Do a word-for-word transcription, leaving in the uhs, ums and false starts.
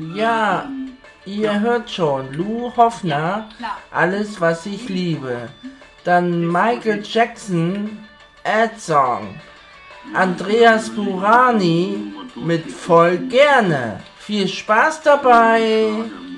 Ja, ihr hört schon, Lou Hoffner, Alles, was ich liebe. Dann Michael Jackson, Ad Song. Andreas Burani mit Voll gerne. Viel Spaß dabei!